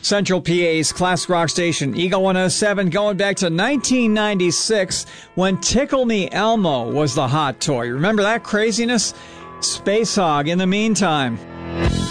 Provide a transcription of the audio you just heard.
Central PA's classic rock station, Eagle 107, going back to 1996 when Tickle Me Elmo was the hot toy. Remember that craziness? Space Hog in the meantime.